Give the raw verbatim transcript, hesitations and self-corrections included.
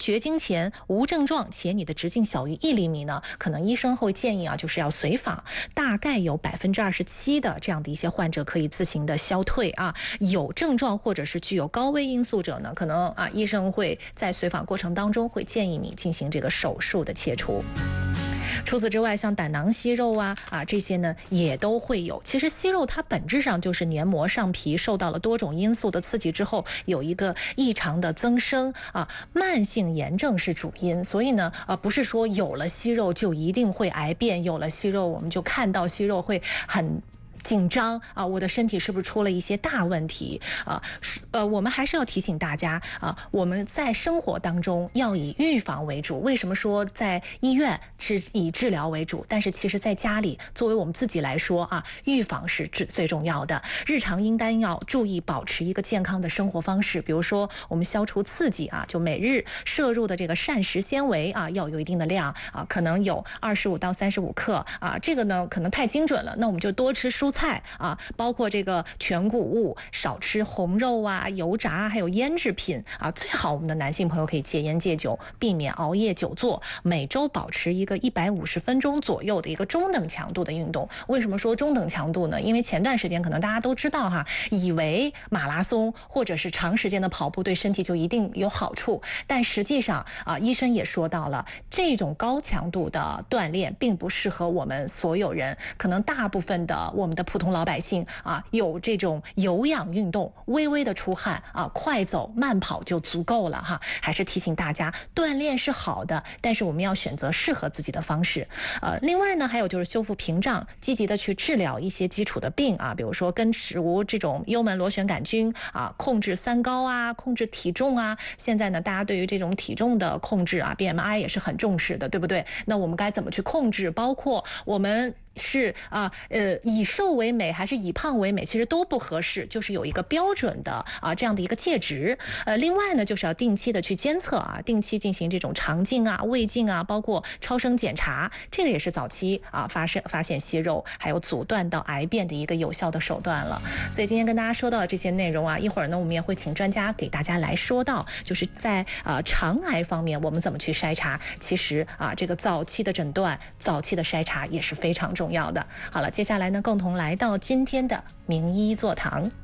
绝经前无症状且你的直径小于一厘米呢，可能医生会建议啊，就是要随访。大概有百分之二十七的这样的一些患者可以自行的消退啊。有症状或者是具有高危因素者呢，可能啊医生会在随访过程当中会建议你进行这个手术的切除。除此之外，像胆囊息肉啊啊这些呢也都会有。其实息肉它本质上就是黏膜上皮受到了多种因素的刺激之后有一个异常的增生啊，慢性炎症是主因，所以呢呃不是说有了息肉就一定会癌变，有了息肉我们就看到息肉会很紧张啊，我的身体是不是出了一些大问题啊？呃，我们还是要提醒大家啊，我们在生活当中要以预防为主。为什么说在医院是以治疗为主？但是其实在家里，作为我们自己来说啊，预防是最最重要的。日常应当要注意保持一个健康的生活方式，比如说我们消除刺激啊，就每日摄入的这个膳食纤维啊要有一定的量啊，可能有二十五到三十五克啊，这个呢可能太精准了，那我们就多吃蔬菜。菜啊，包括这个全谷物，少吃红肉啊、油炸还有腌制品啊。最好我们的男性朋友可以戒烟戒酒，避免熬夜久坐，每周保持一个一百五十分钟左右的一个中等强度的运动。为什么说中等强度呢？因为前段时间可能大家都知道哈，以为马拉松或者是长时间的跑步对身体就一定有好处，但实际上啊，医生也说到了，这种高强度的锻炼并不适合我们所有人，可能大部分的我们的普通老百姓啊，有这种有氧运动，微微的出汗啊，快走慢跑就足够了哈。还是提醒大家，锻炼是好的，但是我们要选择适合自己的方式。呃，另外呢，还有就是修复屏障，积极的去治疗一些基础的病啊，比如说根除这种幽门螺旋杆菌啊，控制三高啊，控制体重啊。现在呢，大家对于这种体重的控制啊 ，B M I 也是很重视的，对不对？那我们该怎么去控制？包括我们是啊，呃，以瘦为美还是以胖为美，其实都不合适，就是有一个标准的啊这样的一个介质。呃，另外呢，就是要定期的去监测啊，定期进行这种肠镜啊、胃镜啊，包括超声检查，这个也是早期啊发生发现息肉还有阻断到癌变的一个有效的手段了。所以今天跟大家说到的这些内容啊，一会儿呢我们也会请专家给大家来说到，就是在啊肠癌方面我们怎么去筛查。其实啊，这个早期的诊断、早期的筛查也是非常重要的。好了，接下来呢，共同来到今天的名医座堂。